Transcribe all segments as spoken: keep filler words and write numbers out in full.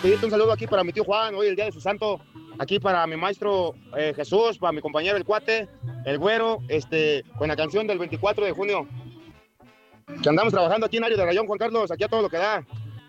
Pedirte un saludo aquí para mi tío Juan, hoy el día de su santo, aquí para mi maestro eh, Jesús, para mi compañero el cuate, el güero, este, con la canción del veinticuatro de junio. Que andamos trabajando aquí en Ario de Rayón, Juan Carlos, aquí a todo lo que da.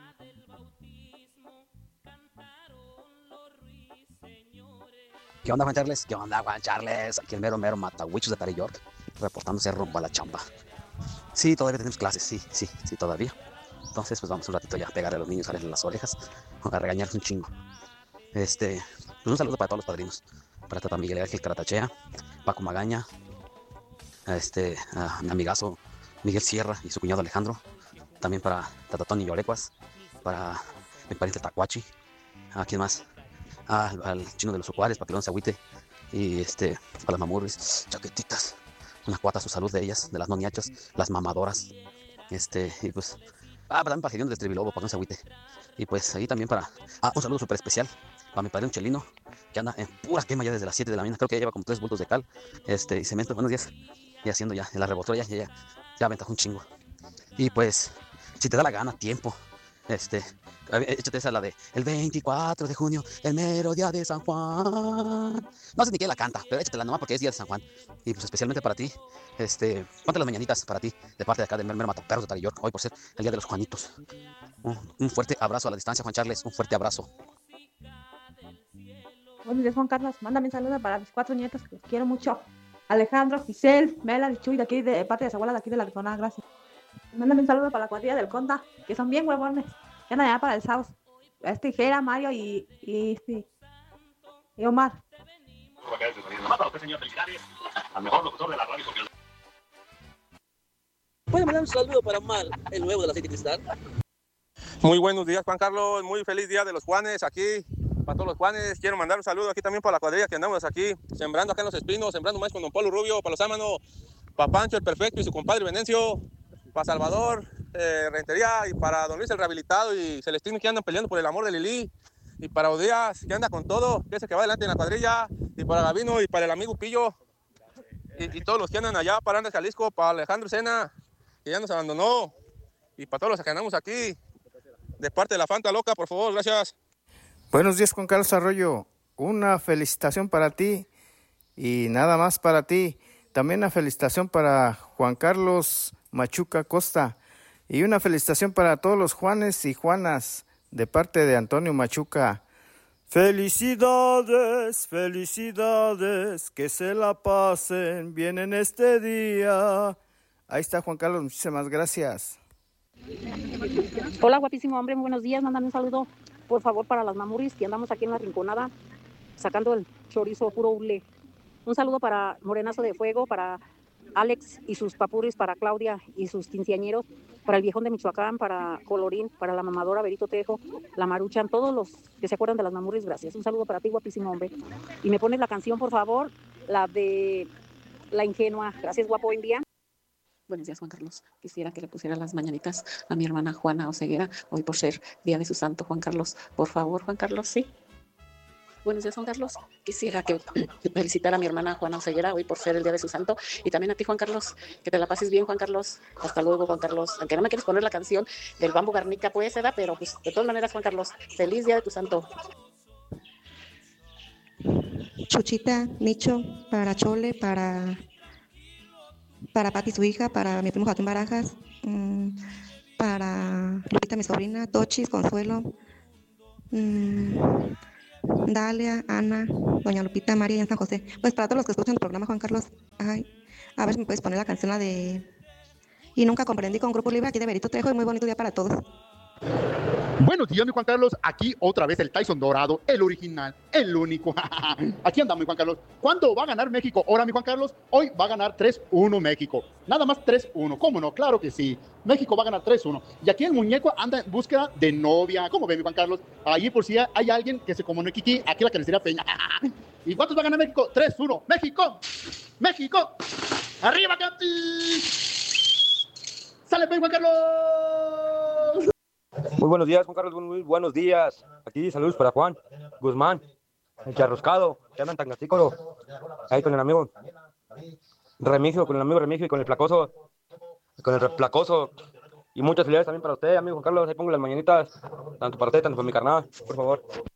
¿Qué onda, Juan Charles? ¿Qué onda, Juan Charles? Aquí el mero, mero matahuichos de Perry York, reportándose rumbo a la chamba. Sí, todavía tenemos clases, sí, sí, sí, todavía. Entonces, pues vamos un ratito ya a pegarle a los niños, a darles las orejas, a regañarles un chingo. Este, pues un saludo para todos los padrinos. Para Tata Miguel Ángel Caratachea, Paco Magaña, a, este, a mi amigazo Miguel Sierra y su cuñado Alejandro. También para Tata Tony Yolecuas, para mi pariente Tacuachi. ¿A quién más? Ah, al, al chino de los Ocuares, para que no se agüite. Y este, para las mamurris, chaquetitas. Unas cuatas, su salud de ellas, de las noniachas, las mamadoras. Este, y pues, ah, también para el Gedeón del Estribilobo, para que no se agüite. Y pues ahí también para, ah, un saludo súper especial para mi padre, un chelino, que anda en pura quema ya desde las siete de la mañana. Creo que ya lleva como tres bultos de cal, este, y cemento. Buenos días. Y haciendo ya, en la revoltura ya, ya, ya, ya aventajó un chingo. Y pues, si te da la gana, tiempo, este, échate esa la de el veinticuatro de junio, el mero día de San Juan. No sé ni quién la canta, pero échatela nomás porque es día de San Juan. Y pues especialmente para ti, este, ponte las mañanitas para ti, de parte de acá del mero mataperros de Tari York, hoy por ser el día de los Juanitos. Un, un fuerte abrazo a la distancia, Juan Charles, un fuerte abrazo. Buenos días, Juan Carlos. Mándame un saludo para mis cuatro nietos que los quiero mucho. Alejandro, Giselle, Mela y Chuy, de aquí, de parte de su abuela de aquí de la Arizona, gracias. Mándame un saludo para la cuadrilla del Conda, que son bien huevones. Ya andan allá para el South. Este, Jera, Mario y, y, y, y Omar. ¿Puede mandar un saludo para Omar, el nuevo del aceite cristal? Muy buenos días, Juan Carlos. Muy feliz día de los Juanes aquí. Para todos los Juanes, quiero mandar un saludo aquí también para la cuadrilla que andamos aquí, sembrando acá en Los Espinos, sembrando más con Don Polo Rubio, para los Ámanos, para Pancho el Perfecto y su compadre Venencio, para Salvador eh, Rentería y para Don Luis el Rehabilitado y Celestino que andan peleando por el amor de Lili, y para Odías que anda con todo, que es el que va adelante en la cuadrilla, y para Gavino y para el amigo Pillo y, y todos los que andan allá para Andes Jalisco, para Alejandro Sena, que ya nos abandonó, y para todos los que andamos aquí, de parte de la Fanta Loca, por favor, gracias. Buenos días, Juan Carlos Arroyo. Una felicitación para ti y nada más para ti. También una felicitación para Juan Carlos Machuca Costa y una felicitación para todos los Juanes y Juanas de parte de Antonio Machuca. Felicidades, felicidades, que se la pasen bien en este día. Ahí está, Juan Carlos, muchísimas gracias. Hola, guapísimo hombre, muy buenos días. Mándame un saludo, por favor, para las mamuris que andamos aquí en la rinconada sacando el chorizo puro hule. Un saludo para Morenazo de Fuego, para Alex y sus papuris, para Claudia y sus quinceañeros, para el viejón de Michoacán, para Colorín, para la mamadora Berito Trejo, la Maruchan, todos los que se acuerdan de las mamuris, gracias. Un saludo para ti, guapísimo hombre. Y me pones la canción, por favor, la de La Ingenua. Gracias, guapo, buen día. Buenos días, Juan Carlos. Quisiera que le pusiera las mañanitas a mi hermana Juana Oseguera, hoy por ser día de su santo, Juan Carlos. Por favor, Juan Carlos, sí. Buenos días, Juan Carlos. Quisiera que felicitara a mi hermana Juana Oseguera, hoy por ser el día de su santo. Y también a ti, Juan Carlos, que te la pases bien, Juan Carlos. Hasta luego, Juan Carlos. Aunque no me quieres poner la canción del Bambo Garnica, pues, ¿verdad? Pero pues, de todas maneras, Juan Carlos, feliz día de tu santo. Chuchita, Nicho, para Chole, para... para Pati, su hija, para mi primo Joaquín Barajas, mmm, para Lupita, mi sobrina, Tochis, Consuelo, mmm, Dalia, Ana, doña Lupita, María y en San José. Pues para todos los que escuchan el programa, Juan Carlos, ay, a ver si me puedes poner la canción, la de Y Nunca Comprendí, con Grupo Libre, aquí de Berito Trejo, y muy bonito día para todos. Buenos días, mi Juan Carlos. Aquí otra vez el Tyson dorado, el original, el único. Aquí andamos, mi Juan Carlos. ¿Cuándo va a ganar México? Ahora, mi Juan Carlos, hoy va a ganar tres uno México. Nada más tres uno. ¿Cómo no? Claro que sí. México va a ganar tres uno. Y aquí el muñeco anda en búsqueda de novia. ¿Cómo ve, mi Juan Carlos? Allí por si hay alguien que se comunique aquí, aquí la carnicería Peña. ¿Y cuántos va a ganar México? tres uno. ¡México! ¡México! ¡Arriba, Katy! ¡Sale, pues, Juan Carlos! Muy buenos días, Juan Carlos, muy buenos días. Aquí saludos para Juan Guzmán, el charroscado, que andan tan gatícolo. Ahí con el amigo Remigio, con el amigo Remigio y con el placoso, con el placoso, Y muchas felicidades también para usted, amigo Juan Carlos. Ahí pongo las mañanitas, tanto para usted, tanto para mi carnal, por favor.